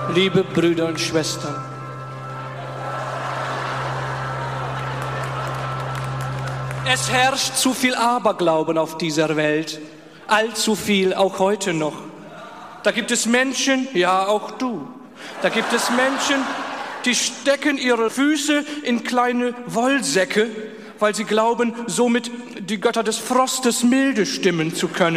Liebe Brüder und Schwestern, es herrscht zu viel Aberglauben auf dieser Welt, allzu viel, auch heute noch. Da gibt es Menschen, ja auch du, da gibt es Menschen, die stecken ihre Füße in kleine Wollsäcke, weil sie glauben, somit die Götter des Frostes milde stimmen zu können.